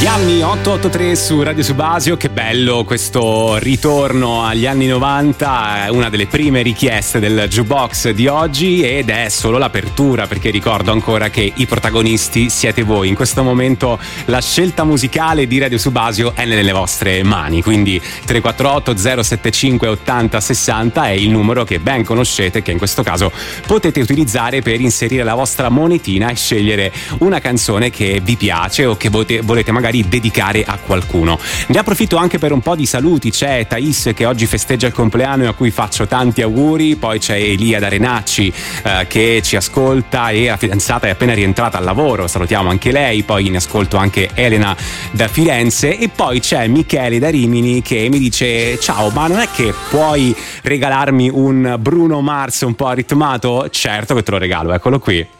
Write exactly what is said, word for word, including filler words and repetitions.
anni otto otto tre su Radio Subasio. Che bello questo ritorno agli anni novanta, è una delle prime richieste del jukebox di oggi ed è solo l'apertura, perché ricordo ancora che i protagonisti siete voi. In questo momento la scelta musicale di Radio Subasio è nelle vostre mani, quindi tre quattro otto zero sette cinque ottanta sessanta è il numero che ben conoscete, che in questo caso potete utilizzare per inserire la vostra monetina e scegliere una canzone che vi piace o che volete, volete magari dedicare a qualcuno. Ne approfitto anche per un po' di saluti. C'è Thais che oggi festeggia il compleanno e a cui faccio tanti auguri, poi c'è Elia da Renacci eh, che ci ascolta e la fidanzata è appena rientrata al lavoro, salutiamo anche lei. Poi in ascolto anche Elena da Firenze e poi c'è Michele da Rimini che mi dice: ciao, ma non è che puoi regalarmi un Bruno Mars un po' ritmato? Certo che te lo regalo, eccolo qui.